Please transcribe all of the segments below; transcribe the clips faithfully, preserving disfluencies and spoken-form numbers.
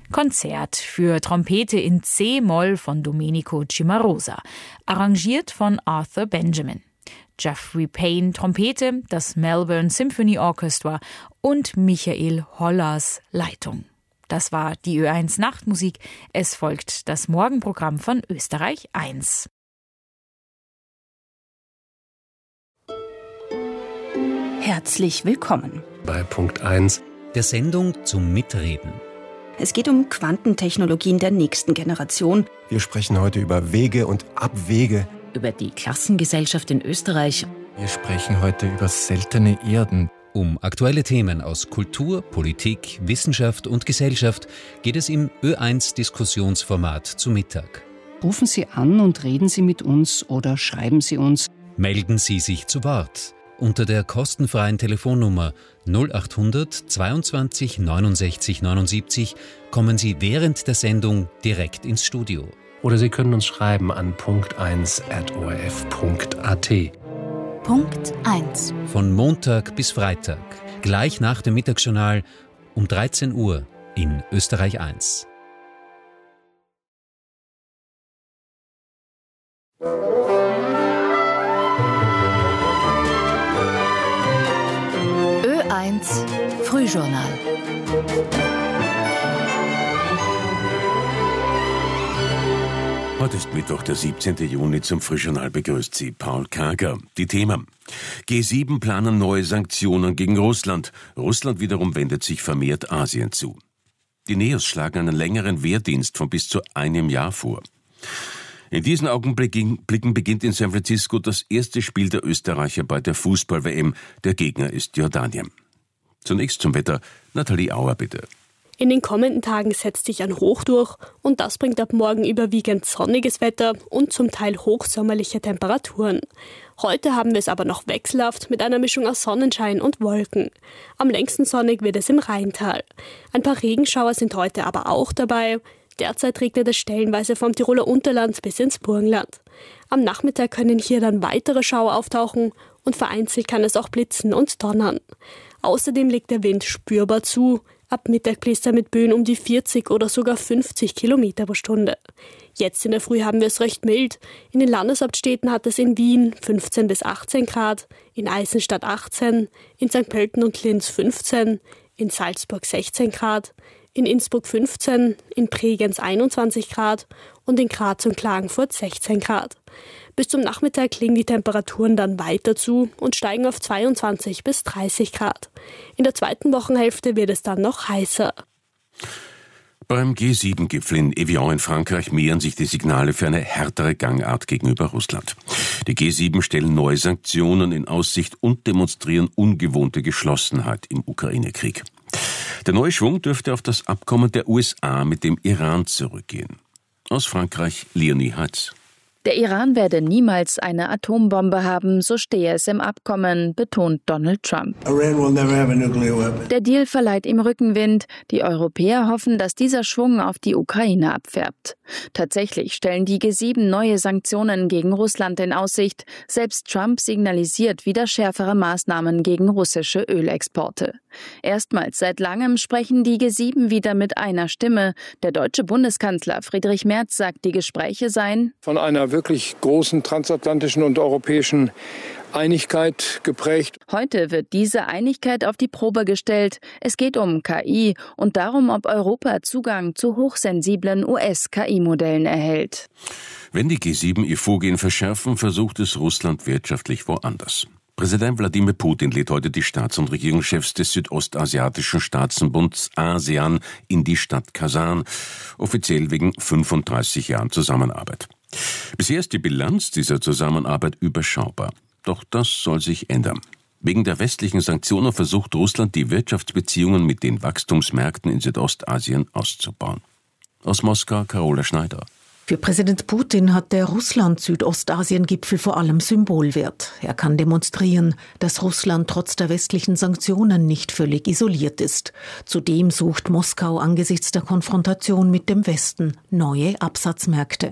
Konzert für Trompete in C-Moll von Domenico Cimarosa, arrangiert von Arthur Benjamin. Geoffrey Payne Trompete, das Melbourne Symphony Orchestra und Michael Hollers Leitung. Das war die Ö eins Nachtmusik. Es folgt das Morgenprogramm von Österreich eins. Herzlich willkommen bei Punkt eins, der Sendung zum Mitreden. Es geht um Quantentechnologien der nächsten Generation. Wir sprechen heute über Wege und Abwege. Über die Klassengesellschaft in Österreich. Wir sprechen heute über seltene Erden. Um aktuelle Themen aus Kultur, Politik, Wissenschaft und Gesellschaft geht es im Ö eins Diskussionsformat zu Mittag. Rufen Sie an und reden Sie mit uns oder schreiben Sie uns. Melden Sie sich zu Wort unter der kostenfreien Telefonnummer null achthundert zweiundzwanzig neunundsechzig neunundsiebzig kommen Sie während der Sendung direkt ins Studio. Oder Sie können uns schreiben an punkt eins at o r f punkt a t. Punkt eins. Von Montag bis Freitag, gleich nach dem Mittagsjournal um dreizehn Uhr in Österreich eins. Ö eins Frühjournal. Heute ist Mittwoch, der siebzehnten Juni. Zum Frühjournal begrüßt Sie Paul Kager. Die Themen: G sieben planen neue Sanktionen gegen Russland. Russland wiederum wendet sich vermehrt Asien zu. Die Neos schlagen einen längeren Wehrdienst von bis zu einem Jahr vor. In diesen Augenblicken beginnt in San Francisco das erste Spiel der Österreicher bei der Fußball-W M. Der Gegner ist Jordanien. Zunächst zum Wetter. Nathalie Auer, bitte. In den kommenden Tagen setzt sich ein Hoch durch und das bringt ab morgen überwiegend sonniges Wetter und zum Teil hochsommerliche Temperaturen. Heute haben wir es aber noch wechselhaft mit einer Mischung aus Sonnenschein und Wolken. Am längsten sonnig wird es im Rheintal. Ein paar Regenschauer sind heute aber auch dabei. Derzeit regnet es stellenweise vom Tiroler Unterland bis ins Burgenland. Am Nachmittag können hier dann weitere Schauer auftauchen und vereinzelt kann es auch blitzen und donnern. Außerdem legt der Wind spürbar zu. Ab Mittag bläst er mit Böen um die vierzig oder sogar fünfzig Kilometer pro Stunde. Jetzt in der Früh haben wir es recht mild. In den Landeshauptstädten hat es in Wien fünfzehn bis achtzehn Grad, in Eisenstadt achtzehn, in Sankt Pölten und Linz fünfzehn, in Salzburg sechzehn Grad, in Innsbruck fünfzehn, in Bregenz einundzwanzig Grad und in Graz und Klagenfurt sechzehn Grad. Bis zum Nachmittag legen die Temperaturen dann weiter zu und steigen auf zweiundzwanzig bis dreißig Grad. In der zweiten Wochenhälfte wird es dann noch heißer. Beim G sieben Gipfel in Evian in Frankreich mehren sich die Signale für eine härtere Gangart gegenüber Russland. Die G sieben stellen neue Sanktionen in Aussicht und demonstrieren ungewohnte Geschlossenheit im Ukraine-Krieg. Der neue Schwung dürfte auf das Abkommen der U S A mit dem Iran zurückgehen. Aus Frankreich, Leonie Heitz. Der Iran werde niemals eine Atombombe haben, so stehe es im Abkommen, betont Donald Trump. Der Deal verleiht ihm Rückenwind. Die Europäer hoffen, dass dieser Schwung auf die Ukraine abfärbt. Tatsächlich stellen die G sieben neue Sanktionen gegen Russland in Aussicht. Selbst Trump signalisiert wieder schärfere Maßnahmen gegen russische Ölexporte. Erstmals seit langem sprechen die G sieben wieder mit einer Stimme. Der deutsche Bundeskanzler Friedrich Merz sagt, die Gespräche seien von einer wirklich großen transatlantischen und europäischen Einigkeit geprägt. Heute wird diese Einigkeit auf die Probe gestellt. Es geht um K I und darum, ob Europa Zugang zu hochsensiblen U S-K I-Modellen erhält. Wenn die G sieben ihr Vorgehen verschärfen, versucht es Russland wirtschaftlich woanders. Präsident Wladimir Putin lädt heute die Staats- und Regierungschefs des südostasiatischen Staatenbunds ASEAN in die Stadt Kasan, offiziell wegen fünfunddreißig Jahren Zusammenarbeit. Bisher ist die Bilanz dieser Zusammenarbeit überschaubar. Doch das soll sich ändern. Wegen der westlichen Sanktionen versucht Russland, die Wirtschaftsbeziehungen mit den Wachstumsmärkten in Südostasien auszubauen. Aus Moskau, Carola Schneider. Für Präsident Putin hat der Russland-Südostasien-Gipfel vor allem Symbolwert. Er kann demonstrieren, dass Russland trotz der westlichen Sanktionen nicht völlig isoliert ist. Zudem sucht Moskau angesichts der Konfrontation mit dem Westen neue Absatzmärkte.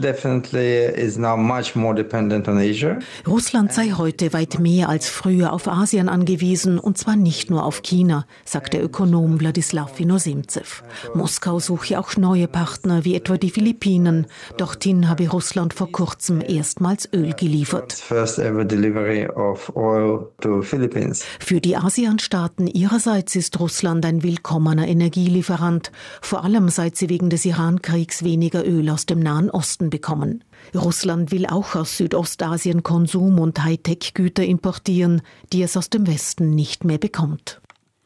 Russland sei heute weit mehr als früher auf Asien angewiesen, und zwar nicht nur auf China, sagt der Ökonom Wladislaw Inozemtsev. Moskau suche auch neue Partner, wie etwa die Philippinen. Dorthin habe Russland vor kurzem erstmals Öl geliefert. Für die ASEAN-Staaten ihrerseits ist Russland ein willkommener Energielieferant, vor allem seit sie wegen des Iran-Kriegs weniger Öl aus dem Nahen Osten bekommen. Russland will auch aus Südostasien Konsum- und Hightech-Güter importieren, die es aus dem Westen nicht mehr bekommt.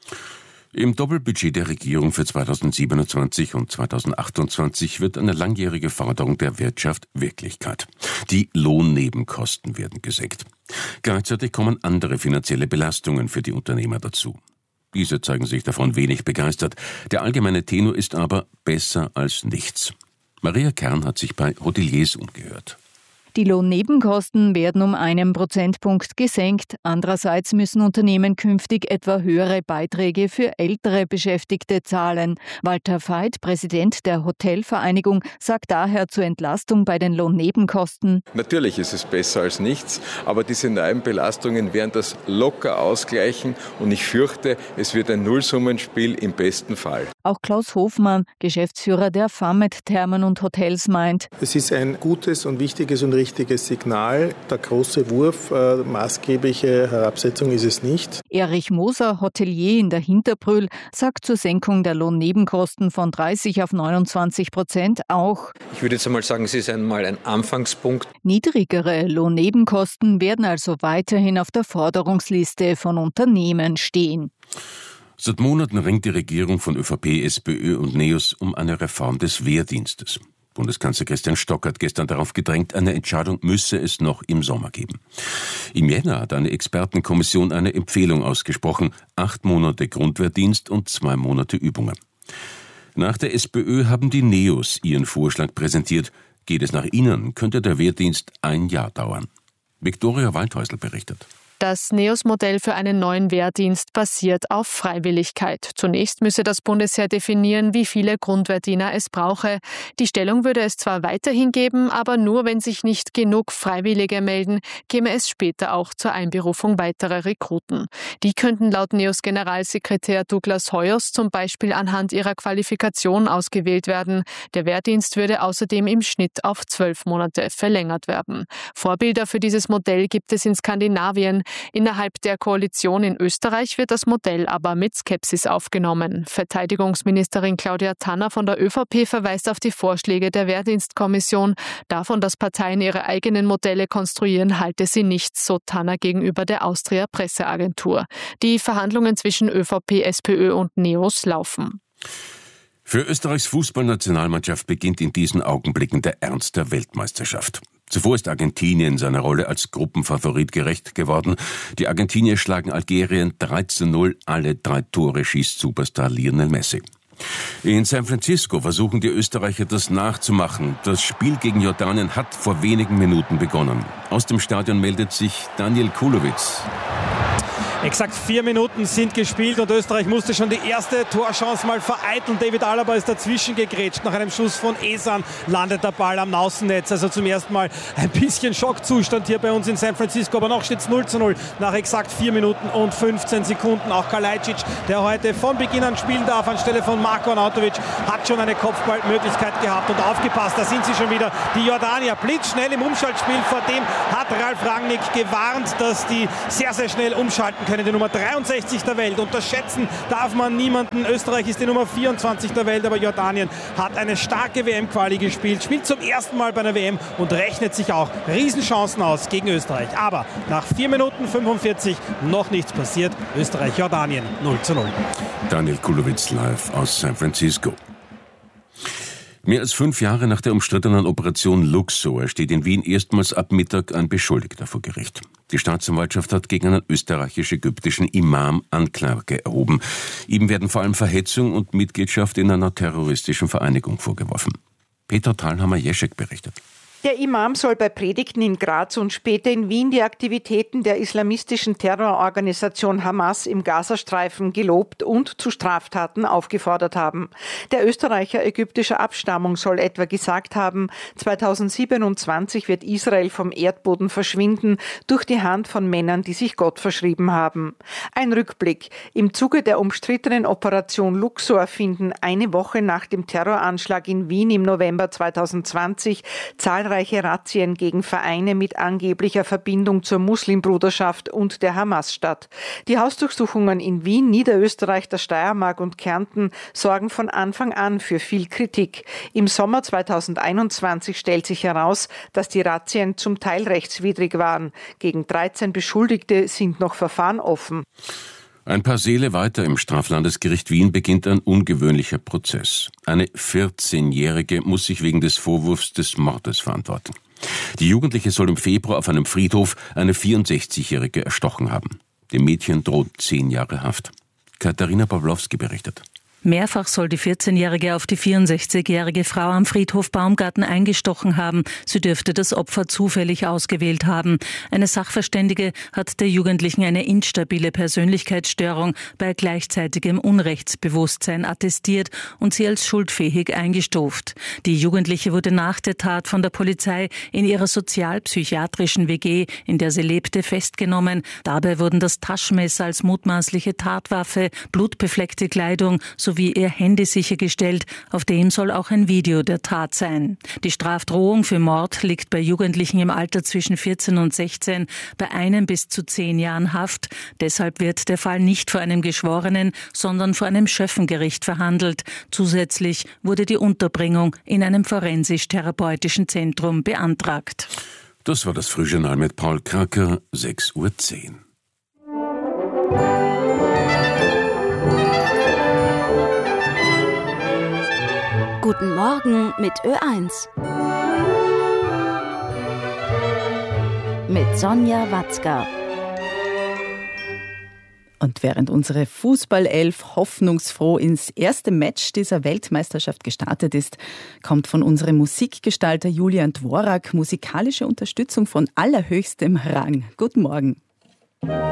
Im Doppelbudget der Regierung für zweitausendsiebenundzwanzig und zweitausendachtundzwanzig wird eine langjährige Forderung der Wirtschaft Wirklichkeit. Die Lohnnebenkosten werden gesenkt. Gleichzeitig kommen andere finanzielle Belastungen für die Unternehmer dazu. Diese zeigen sich davon wenig begeistert. Der allgemeine Tenor ist aber besser als nichts. Maria Kern hat sich bei Hoteliers umgehört. Die Lohnnebenkosten werden um einen Prozentpunkt gesenkt. Andererseits müssen Unternehmen künftig etwa höhere Beiträge für ältere Beschäftigte zahlen. Walter Veit, Präsident der Hotelvereinigung, sagt daher zur Entlastung bei den Lohnnebenkosten: Natürlich ist es besser als nichts, aber diese neuen Belastungen werden das locker ausgleichen und ich fürchte, es wird ein Nullsummenspiel im besten Fall. Auch Klaus Hofmann, Geschäftsführer der Famet Thermen und Hotels, meint: Es ist ein gutes und wichtiges und richtiges Signal. Der große Wurf, äh, maßgebliche Herabsetzung ist es nicht. Erich Moser, Hotelier in der Hinterbrühl, sagt zur Senkung der Lohnnebenkosten von dreißig auf neunundzwanzig Prozent auch: Ich würde jetzt einmal sagen, es ist einmal ein Anfangspunkt. Niedrigere Lohnnebenkosten werden also weiterhin auf der Forderungsliste von Unternehmen stehen. Seit Monaten ringt die Regierung von ÖVP, SPÖ und NEOS um eine Reform des Wehrdienstes. Bundeskanzler Christian Stock hat gestern darauf gedrängt, eine Entscheidung müsse es noch im Sommer geben. Im Jänner hat eine Expertenkommission eine Empfehlung ausgesprochen: acht Monate Grundwehrdienst und zwei Monate Übungen. Nach der SPÖ haben die NEOS ihren Vorschlag präsentiert. Geht es nach ihnen, könnte der Wehrdienst ein Jahr dauern. Viktoria Waldhäusl berichtet. Das NEOS-Modell für einen neuen Wehrdienst basiert auf Freiwilligkeit. Zunächst müsse das Bundesheer definieren, wie viele Grundwehrdiener es brauche. Die Stellung würde es zwar weiterhin geben, aber nur, wenn sich nicht genug Freiwillige melden, käme es später auch zur Einberufung weiterer Rekruten. Die könnten laut NEOS-Generalsekretär Douglas Hoyos zum Beispiel anhand ihrer Qualifikation ausgewählt werden. Der Wehrdienst würde außerdem im Schnitt auf zwölf Monate verlängert werden. Vorbilder für dieses Modell gibt es in Skandinavien. Innerhalb der Koalition in Österreich wird das Modell aber mit Skepsis aufgenommen. Verteidigungsministerin Claudia Tanner von der ÖVP verweist auf die Vorschläge der Wehrdienstkommission. Davon, dass Parteien ihre eigenen Modelle konstruieren, halte sie nichts, so Tanner gegenüber der Austria Presseagentur. Die Verhandlungen zwischen ÖVP, SPÖ und NEOS laufen. Für Österreichs Fußballnationalmannschaft beginnt in diesen Augenblicken der Ernst der Weltmeisterschaft. Zuvor ist Argentinien seiner Rolle als Gruppenfavorit gerecht geworden. Die Argentinier schlagen Algerien drei zu null, alle drei Tore schießt Superstar Lionel Messi. In San Francisco versuchen die Österreicher das nachzumachen. Das Spiel gegen Jordanien hat vor wenigen Minuten begonnen. Aus dem Stadion meldet sich Daniel Kulowitz. Exakt vier Minuten sind gespielt und Österreich musste schon die erste Torchance mal vereiteln. David Alaba ist dazwischen gegrätscht. Nach einem Schuss von Esan landet der Ball am Außennetz. Also zum ersten Mal ein bisschen Schockzustand hier bei uns in San Francisco. Aber noch steht es null zu null nach exakt vier Minuten und fünfzehn Sekunden. Auch Kalajdzic, der heute von Beginn an spielen darf, anstelle von Marko Arnautovic, hat schon eine Kopfballmöglichkeit gehabt. Und aufgepasst, da sind sie schon wieder. Die Jordanier blitzschnell im Umschaltspiel. Vor dem hat Ralf Rangnick gewarnt, dass die sehr, sehr schnell umschalten können. Die Nummer dreiundsechzig der Welt. Unterschätzen darf man niemanden. Österreich ist die Nummer vierundzwanzig der Welt, aber Jordanien hat eine starke W M-Quali gespielt, spielt zum ersten Mal bei einer W M und rechnet sich auch Riesenchancen aus gegen Österreich. Aber nach vier Minuten fünfundvierzig noch nichts passiert. Österreich-Jordanien null zu null. Daniel Kulowitz live aus San Francisco. Mehr als fünf Jahre nach der umstrittenen Operation Luxor steht in Wien erstmals ab Mittag ein Beschuldigter vor Gericht. Die Staatsanwaltschaft hat gegen einen österreichisch-ägyptischen Imam Anklage erhoben. Ihm werden vor allem Verhetzung und Mitgliedschaft in einer terroristischen Vereinigung vorgeworfen. Petra Thalhammer-Jeschek berichtet. Der Imam soll bei Predigten in Graz und später in Wien die Aktivitäten der islamistischen Terrororganisation Hamas im Gazastreifen gelobt und zu Straftaten aufgefordert haben. Der Österreicher ägyptischer Abstammung soll etwa gesagt haben, zweitausendsiebenundzwanzig wird Israel vom Erdboden verschwinden durch die Hand von Männern, die sich Gott verschrieben haben. Ein Rückblick. Im Zuge der umstrittenen Operation Luxor finden eine Woche nach dem Terroranschlag in Wien im November zweitausendzwanzig zahlreiche Razzien gegen Vereine mit angeblicher Verbindung zur Muslimbruderschaft und der Hamas statt. Die Hausdurchsuchungen in Wien, Niederösterreich, der Steiermark und Kärnten sorgen von Anfang an für viel Kritik. Im Sommer zweitausendeinundzwanzig stellt sich heraus, dass die Razzien zum Teil rechtswidrig waren. Gegen dreizehn Beschuldigte sind noch Verfahren offen. Ein paar Säle weiter im Straflandesgericht Wien beginnt ein ungewöhnlicher Prozess. Eine vierzehnjährige muss sich wegen des Vorwurfs des Mordes verantworten. Die Jugendliche soll im Februar auf einem Friedhof eine vierundsechzigjährige erstochen haben. Dem Mädchen droht zehn Jahre Haft. Katharina Pawlowski berichtet. Mehrfach soll die vierzehnjährige auf die vierundsechzigjährige Frau am Friedhof Baumgarten eingestochen haben. Sie dürfte das Opfer zufällig ausgewählt haben. Eine Sachverständige hat der Jugendlichen eine instabile Persönlichkeitsstörung bei gleichzeitigem Unrechtsbewusstsein attestiert und sie als schuldfähig eingestuft. Die Jugendliche wurde nach der Tat von der Polizei in ihrer sozialpsychiatrischen W G, in der sie lebte, festgenommen. Dabei wurden das Taschenmesser als mutmaßliche Tatwaffe, blutbefleckte Kleidung sowie ihr Handy sichergestellt. Auf dem soll auch ein Video der Tat sein. Die Strafdrohung für Mord liegt bei Jugendlichen im Alter zwischen vierzehn und sechzehn bei einem bis zu zehn Jahren Haft. Deshalb wird der Fall nicht vor einem Geschworenen, sondern vor einem Schöffengericht verhandelt. Zusätzlich wurde die Unterbringung in einem forensisch-therapeutischen Zentrum beantragt. Das war das Frühjournal mit Paul Kracker, sechs Uhr zehn. Guten Morgen mit Ö eins. Mit Sonja Watzka. Und während unsere Fußballelf hoffnungsfroh ins erste Match dieser Weltmeisterschaft gestartet ist, kommt von unserem Musikgestalter Julian Dvorak musikalische Unterstützung von allerhöchstem Rang. Guten Morgen.